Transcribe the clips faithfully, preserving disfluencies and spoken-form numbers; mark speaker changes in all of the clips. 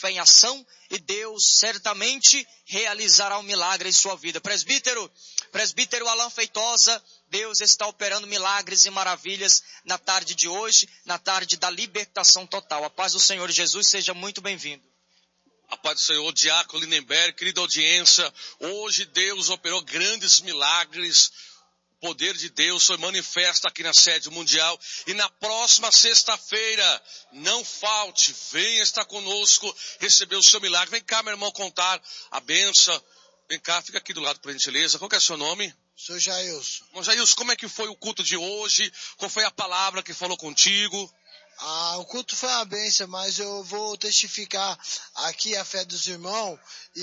Speaker 1: fé em ação e Deus certamente realizará um milagre em sua vida. Presbítero, presbítero Alan Feitosa, Deus está operando milagres e maravilhas na tarde de hoje, na tarde da libertação total. A paz do Senhor Jesus, seja muito bem-vindo.
Speaker 2: A paz do Senhor, Diácono Lindenberg, querida audiência, hoje Deus operou grandes milagres, o poder de Deus foi manifesto aqui na sede mundial, e na próxima sexta-feira, não falte, venha estar conosco, receber o seu milagre. Vem cá, meu irmão, contar a benção. Vem cá, fica aqui do lado, por gentileza. Qual que é o seu nome?
Speaker 3: Sou Jailson.
Speaker 2: Irmão Jailson, como é que foi o culto de hoje? Qual foi a palavra que falou contigo?
Speaker 3: Ah, o culto foi uma bênção, mas eu vou testificar aqui a fé dos irmãos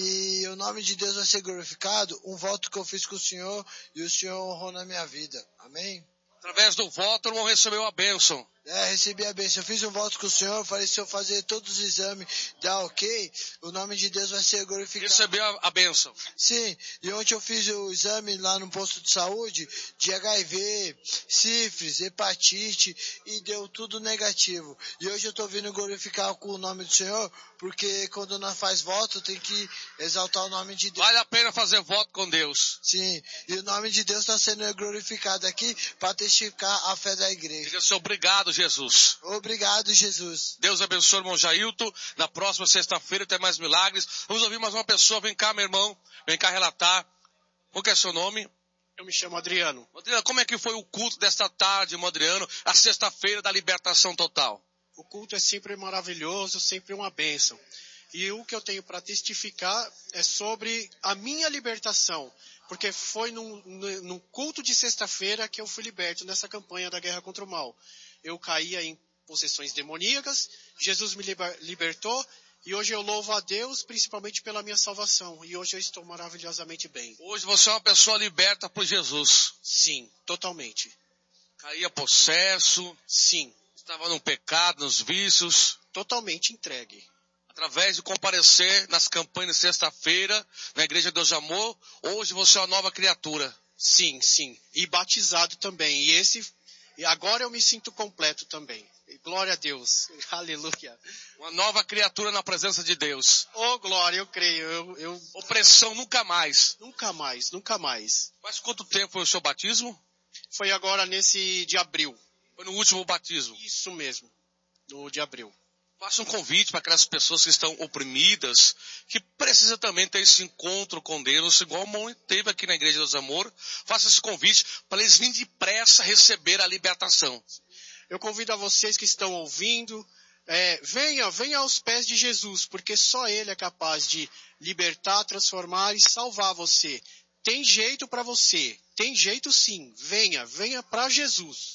Speaker 3: e o nome de Deus vai ser glorificado. Um voto que eu fiz com o Senhor e o Senhor honrou na minha vida. Amém?
Speaker 2: Através do voto, o irmão recebeu a bênção.
Speaker 3: É, recebi a bênção. Eu fiz um voto com o Senhor, falei, se eu fazer todos os exames, dá ok, o nome de Deus vai ser glorificado.
Speaker 2: Recebeu a, a bênção.
Speaker 3: Sim, e ontem eu fiz o exame lá no posto de saúde, de H I V, sífilis, hepatite, e deu tudo negativo. E hoje eu estou vindo glorificar com o nome do Senhor, porque quando nós faz voto, tem que exaltar o nome de Deus.
Speaker 2: Vale a pena fazer voto com Deus.
Speaker 3: Sim, e o nome de Deus está sendo glorificado aqui para testificar a fé da igreja.
Speaker 2: Diga-se obrigado, Jesus.
Speaker 3: Obrigado, Jesus.
Speaker 2: Deus abençoe o irmão Jailton. Na próxima sexta-feira tem mais milagres. Vamos ouvir mais uma pessoa. Vem cá, meu irmão. Vem cá relatar. Qual que é seu nome?
Speaker 4: Eu me chamo Adriano.
Speaker 2: Adriano, como é que foi o culto desta tarde, irmão Adriano? A sexta-feira da libertação total.
Speaker 4: O culto é sempre maravilhoso, sempre uma bênção. E o que eu tenho para testificar é sobre a minha libertação. Porque foi num, num culto de sexta-feira que eu fui liberto nessa campanha da guerra contra o mal. Eu caía em possessões demoníacas, Jesus me liber, libertou, e hoje eu louvo a Deus, principalmente pela minha salvação. E hoje eu estou maravilhosamente bem.
Speaker 2: Hoje você é uma pessoa liberta por Jesus.
Speaker 4: Sim, totalmente.
Speaker 2: Caía possesso.
Speaker 4: Sim.
Speaker 2: Estava no pecado, nos vícios.
Speaker 4: Totalmente entregue.
Speaker 2: Através de comparecer nas campanhas de sexta-feira, na Igreja Deus de Amor, hoje você é uma nova criatura.
Speaker 4: Sim, sim. E batizado também. E esse, e agora eu me sinto completo também. Glória a Deus. Aleluia.
Speaker 2: Uma nova criatura na presença de Deus.
Speaker 4: Oh, glória, eu creio. Eu, eu...
Speaker 2: Opressão nunca mais.
Speaker 4: Nunca mais, nunca mais.
Speaker 2: Mas quanto tempo foi o seu batismo?
Speaker 4: Foi agora nesse de abril.
Speaker 2: Foi no último batismo?
Speaker 4: Isso mesmo, no de abril.
Speaker 2: Faça um convite para aquelas pessoas que estão oprimidas, que precisam também ter esse encontro com Deus, igual o irmão teve aqui na Igreja dos Amor. Faça esse convite para eles virem depressa receber a libertação.
Speaker 4: Eu convido a vocês que estão ouvindo, é, venha, venha aos pés de Jesus, porque só Ele é capaz de libertar, transformar e salvar você. Tem jeito para você, tem jeito sim. Venha, venha para Jesus.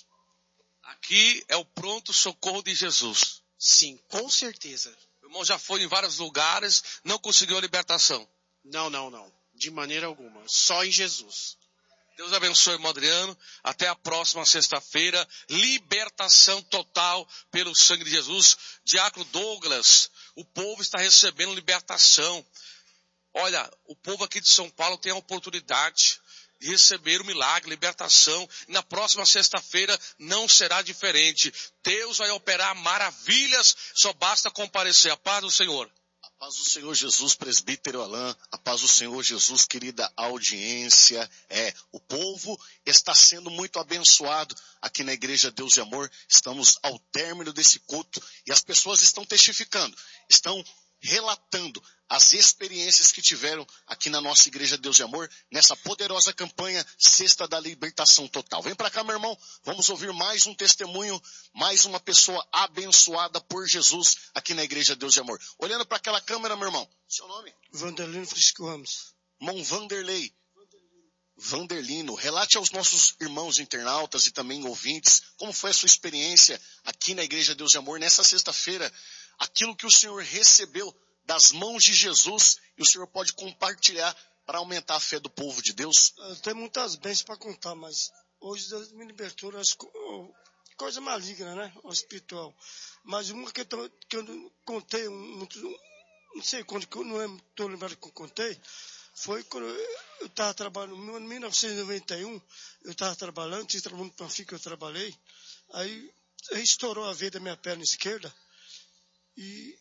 Speaker 2: Aqui é o pronto socorro de Jesus.
Speaker 4: Sim, com certeza.
Speaker 2: O irmão já foi em vários lugares, não conseguiu a libertação.
Speaker 4: Não, não, não. De maneira alguma. Só em Jesus.
Speaker 2: Deus abençoe, irmão Adriano. Até a próxima sexta-feira. Libertação total pelo sangue de Jesus. Diácono Douglas, o povo está recebendo libertação. Olha, o povo aqui de São Paulo tem a oportunidade de receber o milagre, libertação. E na próxima sexta-feira não será diferente. Deus vai operar maravilhas, só basta comparecer. A paz do Senhor.
Speaker 5: A paz do Senhor Jesus, presbítero Alain. A paz do Senhor Jesus, querida audiência. É, o povo está sendo muito abençoado aqui na Igreja Deus de Amor. Estamos ao término desse culto e as pessoas estão testificando, estão relatando as experiências que tiveram aqui na nossa Igreja Deus de Amor, nessa poderosa campanha Sexta da Libertação Total. Vem pra cá, meu irmão, vamos ouvir mais um testemunho, mais uma pessoa abençoada por Jesus aqui na Igreja Deus de Amor. Olhando para aquela câmera, meu irmão, seu nome?
Speaker 6: Vanderlino Frisco Ramos.
Speaker 5: Irmão Vanderlei. Vanderlino, relate aos nossos irmãos internautas e também ouvintes, como foi a sua experiência aqui na Igreja Deus de Amor nessa sexta-feira, aquilo que o Senhor recebeu das mãos de Jesus, e o Senhor pode compartilhar para aumentar a fé do povo de Deus.
Speaker 6: Eu tenho muitas bênçãos para contar, mas hoje Deus me libertou das coisa maligna, né? O espiritual. Mas uma que eu, tô, que eu contei, um, não sei quando, não estou lembrado que eu contei, foi quando eu estava trabalhando, em mil novecentos e noventa e um, eu estava trabalhando, tinha trabalhado no Panfic que eu trabalhei, aí estourou a veia da minha perna esquerda, e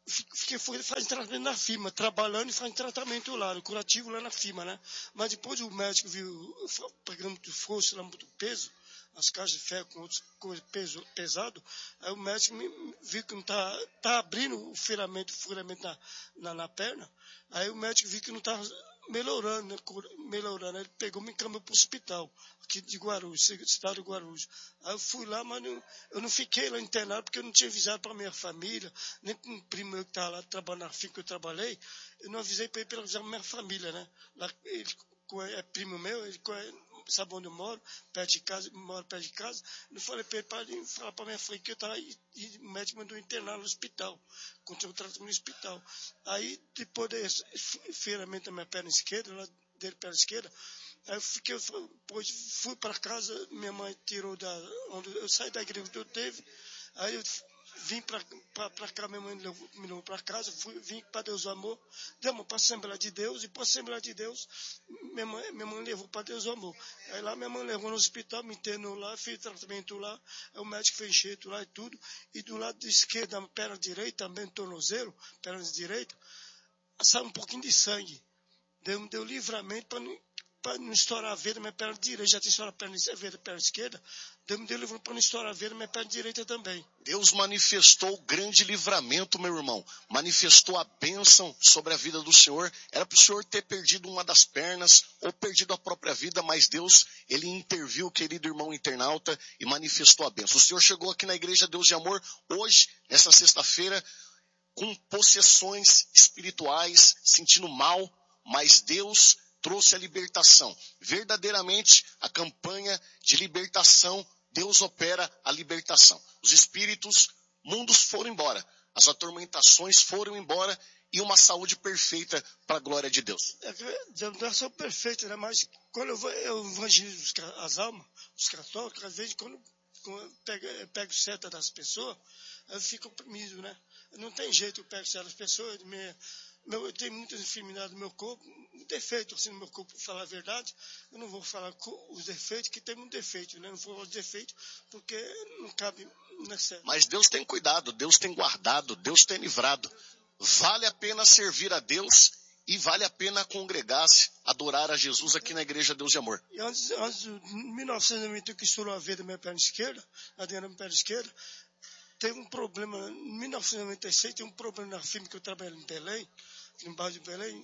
Speaker 6: fiquei fazendo tratamento na firma, trabalhando e fazendo tratamento lá, no curativo lá na firma, né? Mas depois o médico viu, pegando muito força, lá, muito peso, as caixas de ferro com outras coisas peso, pesado, aí o médico me, viu que não tá, tá abrindo o filamento, o filamento na, na, na perna, aí o médico viu que não estava melhorando, né, melhorando, aí ele pegou e me encaminhou para o hospital, aqui de Guarulhos, cidade de Guarulhos. Aí eu fui lá, mas não, eu não fiquei lá internado, porque eu não tinha avisado para minha família, nem para um primo meu que estava lá trabalhando na firma que eu trabalhei, eu não avisei para ele, para avisar para minha família, né? Lá, ele é primo meu, ele sabe onde eu moro, perto de casa, moro perto de casa. Eu falei para ele, para ele falar para minha família que eu estava, e, e o médico mandou internar no hospital, continuou o tratamento no hospital. Aí, depois desse ferimento da minha perna esquerda, lá dele perna esquerda, aí eu fiquei, depois fui para casa, minha mãe tirou da, onde eu saí da igreja que eu teve, aí eu vim para cá, minha mãe me levou, me levou para casa, fui, vim para Deus o Amor, demos para a Assembleia de Deus, e para a Assembleia de Deus, minha mãe, minha mãe levou para Deus o Amor. Aí lá minha mãe levou no hospital, me internou lá, fiz tratamento lá, aí o médico fez jeito lá e tudo, e do lado esquerdo, da perna direita, também no tornozelo, perna direita, saiu um pouquinho de sangue. Deu, deu livramento para não, para não estourar a veia da minha perna direita, já tinha estourado a perna, a veia da perna esquerda, Deus me deu livramento para não estourar a veia da minha perna direita também.
Speaker 5: Deus manifestou grande livramento, meu irmão. Manifestou a bênção sobre a vida do Senhor. Era para o Senhor ter perdido uma das pernas ou perdido a própria vida, mas Deus, Ele interviu, querido irmão internauta, e manifestou a bênção. O Senhor chegou aqui na Igreja Deus de Amor hoje, nessa sexta-feira, com possessões espirituais, sentindo mal, mas Deus trouxe a libertação. Verdadeiramente, a campanha de libertação, Deus opera a libertação. Os espíritos mundos foram embora, as atormentações foram embora e uma saúde perfeita para a glória de Deus.
Speaker 6: Deus não é só perfeito, né? Mas quando eu, eu evangelizo as almas, os católicos, às vezes quando, quando eu, pego, eu pego seta das pessoas, eu fico oprimido, né? Não tem jeito, eu pego seta das pessoas, me, meu, eu tenho muitas enfermidades no meu corpo, defeito assim no meu corpo, para falar a verdade. Eu não vou falar os defeitos, que tem um defeito, né? Não vou falar os defeitos, porque não cabe, não é certo.
Speaker 5: Mas Deus tem cuidado, Deus tem guardado, Deus tem livrado. Vale a pena servir a Deus e vale a pena congregar-se, adorar a Jesus aqui na Igreja Deus de Amor.
Speaker 6: E antes, antes de mil novecentos e noventa, que estourou a veia da minha perna esquerda, na dentro da minha perna esquerda, teve um problema, em mil novecentos e noventa e seis, teve um problema na firma que eu trabalhei em Belém, no bairro de Belém,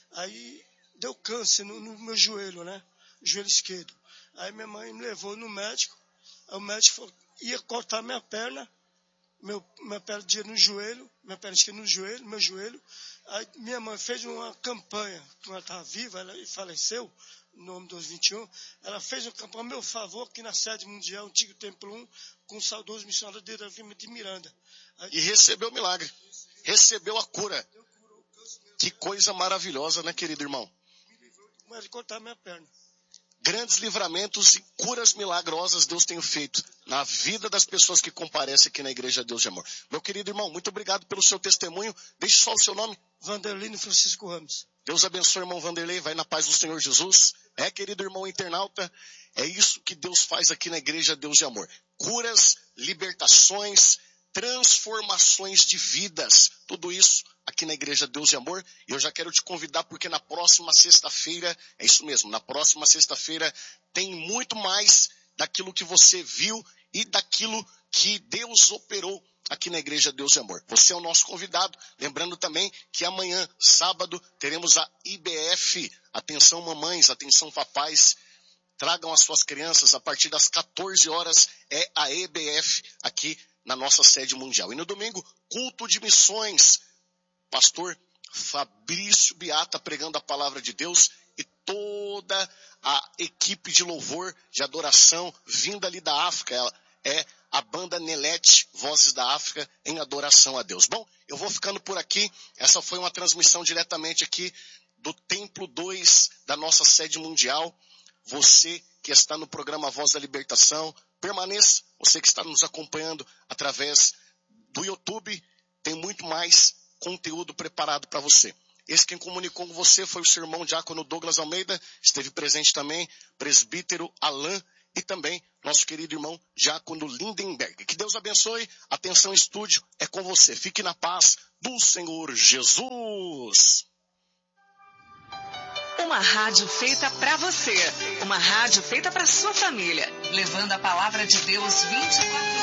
Speaker 6: aí deu câncer no, no meu joelho, né? Joelho esquerdo. Aí minha mãe me levou no médico, aí o médico falou, ia cortar minha perna, meu, minha perna no joelho, minha perna esquerda no joelho, meu joelho. Aí minha mãe fez uma campanha, quando ela estava viva, ela faleceu, no nome dos vinte e um, ela fez uma campanha a meu favor aqui na sede mundial, Antigo Templo um, com o saudoso missionário de Davi de Miranda. Aí,
Speaker 5: e recebeu o milagre, recebeu a cura. Que coisa maravilhosa, né, querido irmão?
Speaker 6: Mas cortar minha perna.
Speaker 5: Grandes livramentos e curas milagrosas Deus tem feito na vida das pessoas que comparecem aqui na Igreja Deus de Amor. Meu querido irmão, muito obrigado pelo seu testemunho. Deixe só o seu nome.
Speaker 6: Vanderlino Francisco Ramos.
Speaker 5: Deus abençoe, irmão Vanderlei. Vai na paz do Senhor Jesus. É, querido irmão internauta, é isso que Deus faz aqui na Igreja Deus de Amor. Curas, libertações, transformações de vidas. Tudo isso aqui na Igreja Deus de Amor. E eu já quero te convidar, porque na próxima sexta-feira, é isso mesmo, na próxima sexta-feira tem muito mais daquilo que você viu e daquilo que Deus operou aqui na Igreja Deus de Amor. Você é o nosso convidado. Lembrando também que amanhã, sábado, teremos a I B F. Atenção mamães, atenção papais. Tragam as suas crianças. A partir das quatorze horas é a I B F aqui na nossa sede mundial. E no domingo, culto de missões. Pastor Fabrício Beata pregando a palavra de Deus e toda a equipe de louvor, de adoração, vinda ali da África. Ela é a banda Nelete, Vozes da África, em adoração a Deus. Bom, eu vou ficando por aqui. Essa foi uma transmissão diretamente aqui do Templo dois da nossa sede mundial. Você que está no programa Voz da Libertação, permaneça. Você que está nos acompanhando através do YouTube, tem muito mais conteúdo preparado para você. Esse quem comunicou com você foi o seu irmão diácono Douglas Almeida, esteve presente também, presbítero Alain e também nosso querido irmão Diácono Lindenberg. Que Deus abençoe. Atenção, estúdio, é com você. Fique na paz do Senhor Jesus.
Speaker 7: Uma rádio feita para você. Uma rádio feita para sua família. Levando a palavra de Deus vinte e quatro